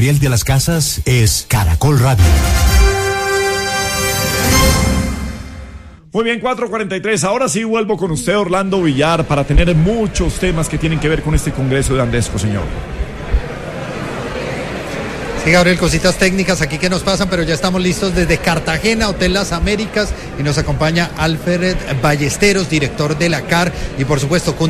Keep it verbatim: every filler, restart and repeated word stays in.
Gabriel de las Casas es Caracol Radio. Muy bien, cuatro cuarenta y tres. Ahora sí vuelvo con usted, Orlando Villar, para tener muchos temas que tienen que ver con este Congreso de Andesco, señor. Sí, Gabriel, cositas técnicas aquí que nos pasan, pero ya estamos listos desde Cartagena, Hotel Las Américas, y nos acompaña Alfred Ballesteros, director de la C A R, y por supuesto,